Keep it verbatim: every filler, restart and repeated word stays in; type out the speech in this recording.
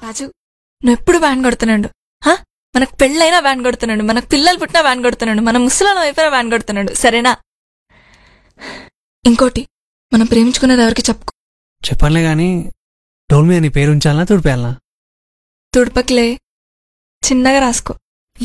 రాజు నువ్వు ఎప్పుడు వ్యాన్ కొడుతున్నాడు. మనకు పెళ్ళైనా వ్యాన్ కొడుతున్నాడు, మనకు పిల్లలు పుట్టినా వ్యాన్ కొడుతున్నాడు, మన ముసలాలం అయిపోయినా వ్యాన్ కొడుతున్నాడు. సరేనా? ఇంకోటి, మనం ప్రేమించుకునేది ఎవరికి చెప్పుకో. చెప్పనులే గాని డోల్ మీద నీ పేరు ఉంచాలనా తుడిపేయాలనా? తుడపకిలే, చిన్నగా రాసుకో.